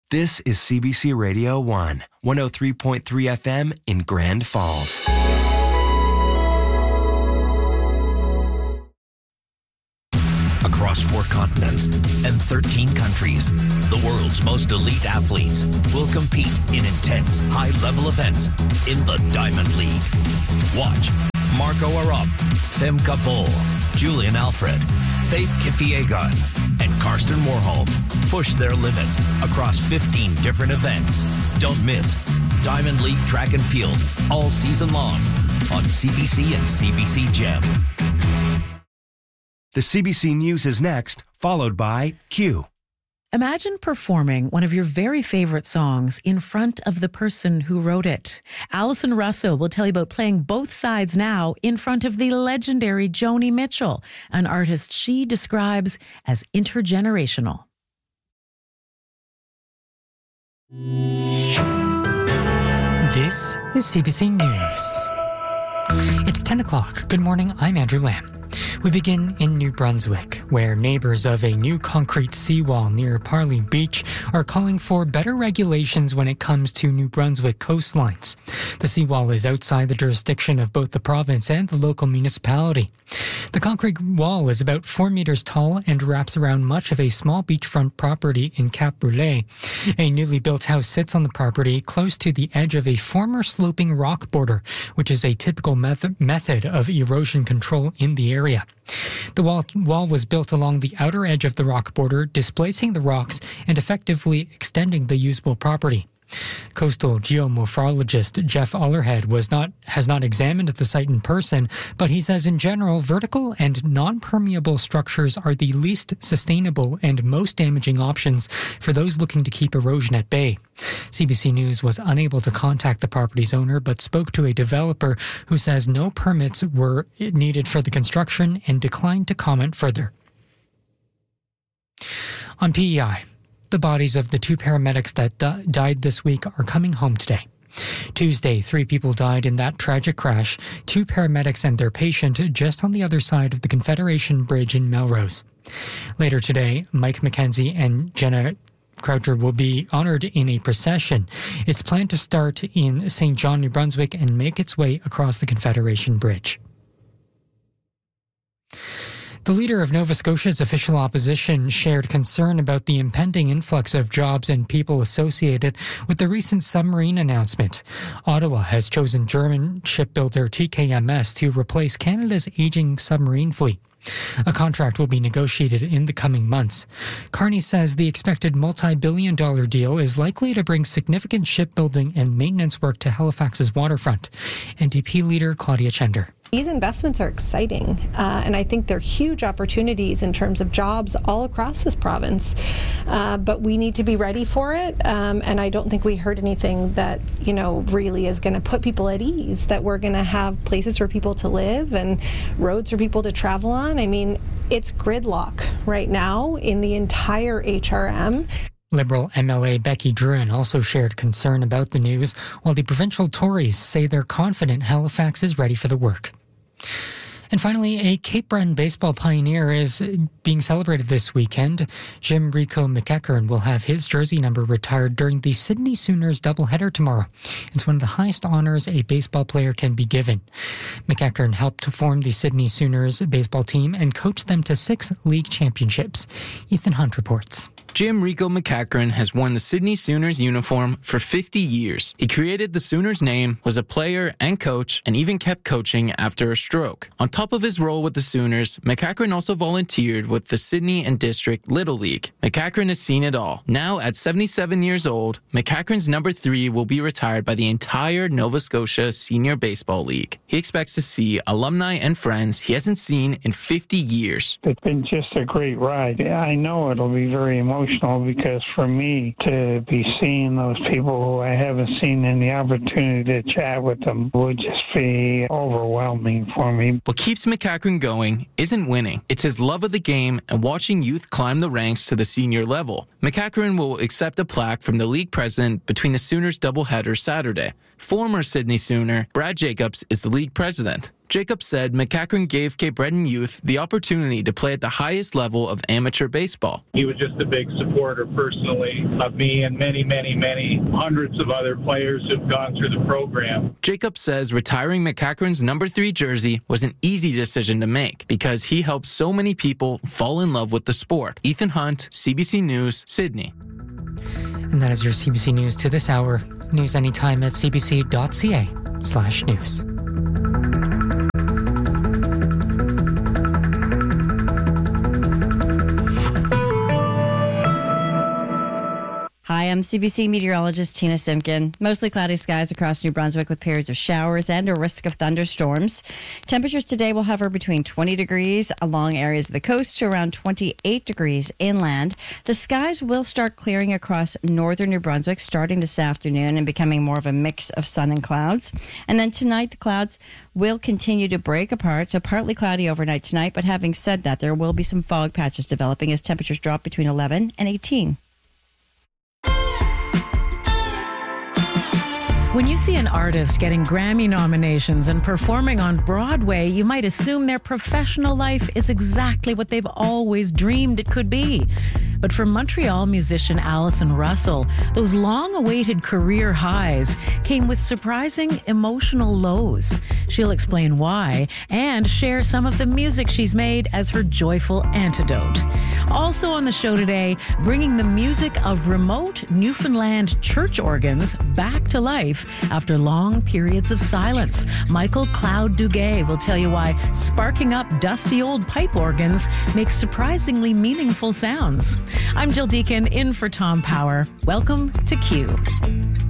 This is CBC Radio 1, 103.3 FM in Grand Falls. Across 4 continents and 13 countries, the world's most elite athletes will compete in intense, high-level events in the Diamond League. Watch Marco Arop, Femke Bol, Julian Alfred, Faith Kipyegon, and Karsten Warholm push their limits across 15 different events. Don't miss Diamond League Track and Field all season long on CBC and CBC Gem. The CBC News is next, followed by Q. Imagine performing one of your very favorite songs in front of the person who wrote it. Alison Russo will tell you about playing both sides now in front of the legendary Joni Mitchell, an artist she describes as intergenerational. This is CBC News. It's 10 o'clock. Good morning, I'm Andrew Lamb. We begin in New Brunswick, where neighbors of a new concrete seawall near Parley Beach are calling for better regulations when it comes to New Brunswick coastlines. The seawall is outside the jurisdiction of both the province and the local municipality. The concrete wall is about 4 meters tall and wraps around much of a small beachfront property in Cap Brûlé. A newly built house sits on the property close to the edge of a former sloping rock border, which is a typical method of erosion control in the area. The wall was built along the outer edge of the rock border, displacing the rocks and effectively extending the usable property. Coastal geomorphologist Jeff Ollerhead has not examined the site in person, but he says in general, vertical and non-permeable structures are the least sustainable and most damaging options for those looking to keep erosion at bay. CBC News was unable to contact the property's owner, but spoke to a developer who says no permits were needed for the construction and declined to comment further. On PEI, the bodies of the 2 paramedics that died this week are coming home today. Tuesday, 3 people died in that tragic crash, 2 paramedics and their patient just on the other side of the Confederation Bridge in Melrose. Later today, Mike McKenzie and Jenna Croucher will be honoured in a procession. It's planned to start in St. John, New Brunswick and make its way across the Confederation Bridge. The leader of Nova Scotia's official opposition shared concern about the impending influx of jobs and people associated with the recent submarine announcement. Ottawa has chosen German shipbuilder TKMS to replace Canada's aging submarine fleet. A contract will be negotiated in the coming months. Carney says the expected multi-billion-dollar deal is likely to bring significant shipbuilding and maintenance work to Halifax's waterfront. NDP leader Claudia Chender. These investments are exciting, and I think they're huge opportunities in terms of jobs all across this province. But we need to be ready for it, and I don't think we heard anything that, really is going to put people at ease, that we're going to have places for people to live and roads for people to travel on. I mean, it's gridlock right now in the entire HRM. Liberal MLA Becky Druin also shared concern about the news, while the provincial Tories say they're confident Halifax is ready for the work. And finally, a Cape Breton baseball pioneer is being celebrated this weekend. Jim Rico McEachern will have his jersey number retired during the Sydney Sooners doubleheader tomorrow. It's one of the highest honours a baseball player can be given. McEachern helped to form the Sydney Sooners baseball team and coached them to 6 league championships. Ethan Hunt reports. Jim Rico McEachern has worn the Sydney Sooners uniform for 50 years. He created the Sooners name, was a player and coach, and even kept coaching after a stroke. On top of his role with the Sooners, McEachern also volunteered with the Sydney and District Little League. McEachern has seen it all. Now, at 77 years old, McEachern's number 3 will be retired by the entire Nova Scotia Senior Baseball League. He expects to see alumni and friends he hasn't seen in 50 years. It's been just a great ride. I know it'll be very emotional because for me to be seeing those people who I haven't seen and the opportunity to chat with them would just be overwhelming for me. What keeps McEachern going isn't winning. It's his love of the game and watching youth climb the ranks to the senior level. McEachern will accept a plaque from the league president between the Sooners doubleheader Saturday. Former Sydney Sooner Brad Jacobs is the league president. Jacob said McEachern gave Cape Breton youth the opportunity to play at the highest level of amateur baseball. He was just a big supporter personally of me and many, many, many hundreds of other players who've gone through the program. Jacob says retiring McEachern's number 3 jersey was an easy decision to make because he helped so many people fall in love with the sport. Ethan Hunt, CBC News, Sydney. And that is your CBC News to this hour. News anytime at cbc.ca/news. Hi, I'm CBC meteorologist Tina Simkin. Mostly cloudy skies across New Brunswick with periods of showers and a risk of thunderstorms. Temperatures today will hover between 20 degrees along areas of the coast to around 28 degrees inland. The skies will start clearing across northern New Brunswick starting this afternoon and becoming more of a mix of sun and clouds. And then tonight, the clouds will continue to break apart, so partly cloudy overnight tonight. But having said that, there will be some fog patches developing as temperatures drop between 11 and 18. When you see an artist getting Grammy nominations and performing on Broadway, you might assume their professional life is exactly what they've always dreamed it could be. But for Montreal musician Allison Russell, those long-awaited career highs came with surprising emotional lows. She'll explain why and share some of the music she's made as her joyful antidote. Also on the show today, bringing the music of remote Newfoundland church organs back to life after long periods of silence. Michael Cloud Duguay will tell you why sparking up dusty old pipe organs makes surprisingly meaningful sounds. I'm Jill Deacon in for Tom Power. Welcome to Q.